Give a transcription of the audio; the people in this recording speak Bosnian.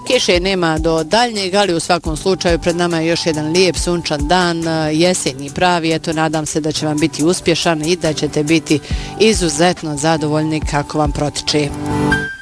Kiše nema do daljnjeg, ali u svakom slučaju pred nama je još jedan lijep sunčan dan, jesenji pravi. Eto, nadam se da će vam biti uspješan i da ćete biti izuzetno zadovoljni kako vam protiče.